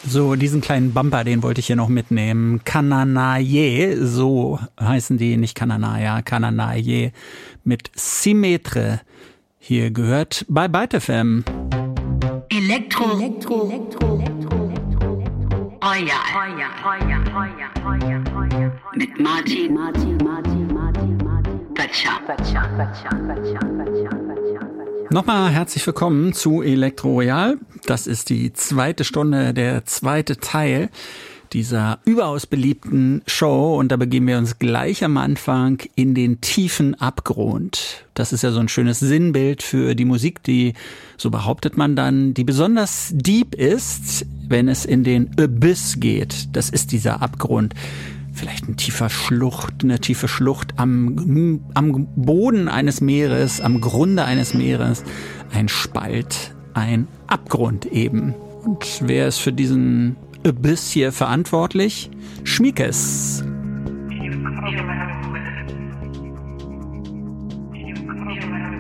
So, diesen kleinen Bumper, den wollte ich hier noch mitnehmen. Kananaye, so heißen die, nicht Kananaya, Kananaye mit Symmetre. Hier gehört bei Byte FM. Elektro. Mit Martin. Nochmal herzlich willkommen zu Elektro Royal. Das ist die zweite Stunde, der zweite Teil dieser überaus beliebten Show. Und da begeben wir uns gleich am Anfang in den tiefen Abgrund. Das ist ja so ein schönes Sinnbild für die Musik, die, so behauptet man dann, die besonders deep ist, wenn es in den Abyss geht. Das ist dieser Abgrund. Vielleicht eine tiefe Schlucht am Boden eines Meeres, am Grunde eines Meeres. Ein Spalt, ein Abgrund eben. Und wer ist für diesen Abyss hier verantwortlich? Schmiekes.